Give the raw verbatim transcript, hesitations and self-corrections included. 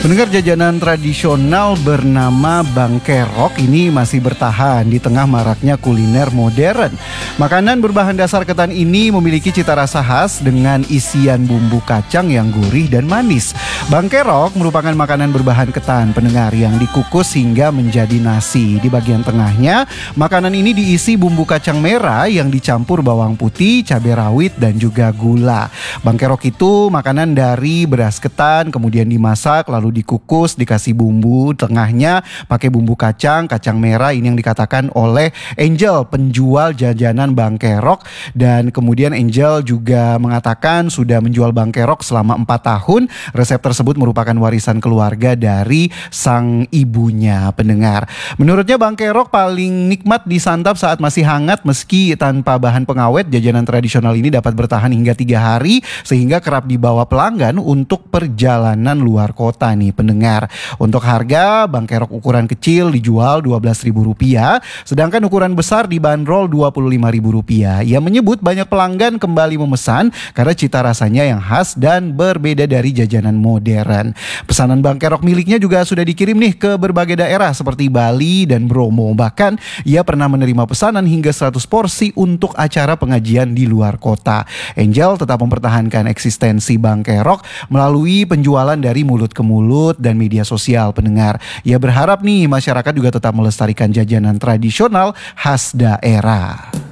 Pendengar, jajanan tradisional bernama Bangkerok ini masih bertahan di tengah maraknya kuliner modern. Makanan berbahan dasar ketan ini memiliki cita rasa khas dengan isian bumbu kacang yang gurih dan manis. Bangkerok merupakan makanan berbahan ketan, pendengar, yang dikukus hingga menjadi nasi. Di bagian tengahnya, makanan ini diisi bumbu kacang merah yang dicampur bawang putih, cabai rawit, dan juga gula. Bangkerok itu makanan dari beras ketan, kemudian dimasak lalu dikukus, dikasih bumbu, tengahnya pakai bumbu kacang, kacang merah. Ini yang dikatakan oleh Angel, penjual jajanan Bangkerok. Dan kemudian Angel juga mengatakan sudah menjual Bangkerok selama empat tahun. Resep tersebut merupakan warisan keluarga dari sang ibunya, pendengar. Menurutnya Bangkerok paling nikmat disantap saat masih hangat meski tanpa bahan pengawet. Jajanan tradisional ini dapat bertahan hingga tiga hari sehingga kerap dibawa pelanggan untuk perjalanan luar kota nih, pendengar. Untuk harga, Bangkerok ukuran kecil dijual dua belas ribu rupiah, sedangkan ukuran besar dibanderol dua puluh lima ribu rupiah. Ia menyebut banyak pelanggan kembali memesan karena cita rasanya yang khas dan berbeda dari jajanan modern. Pesanan Bangkerok miliknya juga sudah dikirim nih ke berbagai daerah seperti Bali dan Bromo. Bahkan ia pernah menerima pesanan hingga seratus porsi untuk acara pengajian di luar kota. Angel tetap mempertahankan eksistensi Bangkerok melalui penjualan dari mulut ke mulut dan media sosial, pendengar. Ia berharap nih masyarakat juga tetap melestarikan jajanan tradisional khas daerah.